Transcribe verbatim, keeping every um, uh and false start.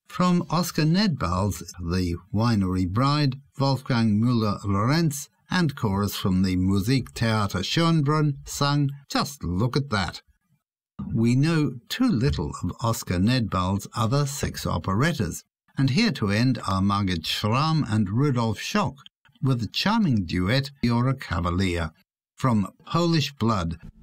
From Oscar Nedbald's The Winery Bride, Wolfgang Müller-Lorenz, and chorus from the Musiktheater Schönbrunn sung Just Look at That. We know too little of Oscar Nedbald's other six operettas, and here to end are Margit Schramm and Rudolf Schock with the charming duet You're a Cavalier from Polish Blood,